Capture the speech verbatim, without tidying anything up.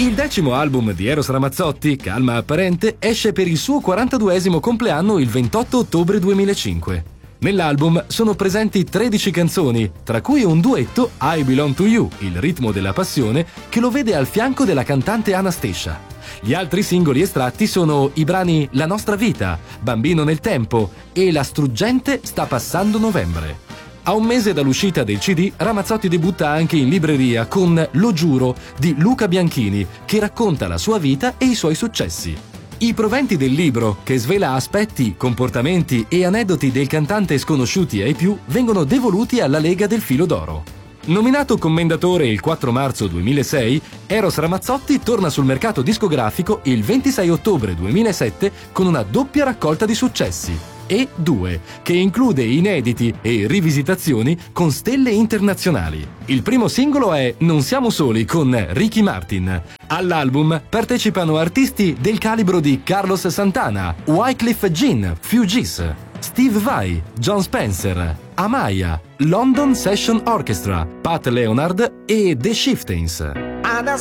Il decimo album di Eros Ramazzotti, Calma Apparente, esce per il suo quarantaduesimo compleanno il ventotto ottobre duemilacinque. Nell'album sono presenti tredici canzoni, tra cui un duetto, I Belong to You, il ritmo della passione, che lo vede al fianco della cantante Anastacia. Gli altri singoli estratti sono i brani La nostra vita, Bambino nel tempo e La struggente sta passando novembre. A un mese dall'uscita del C D, Ramazzotti debutta anche in libreria con Lo giuro di Luca Bianchini, che racconta la sua vita e i suoi successi. I proventi del libro, che svela aspetti, comportamenti e aneddoti del cantante sconosciuti ai più, vengono devoluti alla Lega del Filo d'Oro. Nominato commendatore il quattro marzo duemilasei, Eros Ramazzotti torna sul mercato discografico il ventisei ottobre duemilasette con una doppia raccolta di successi, E due, che include inediti e rivisitazioni con stelle internazionali. Il primo singolo è Non siamo soli con Ricky Martin. All'album partecipano artisti del calibro di Carlos Santana, Wyclef Jean, Fugees, Steve Vai, John Spencer, Amaya, London Session Orchestra, Pat Leonard e The Chieftains. Ada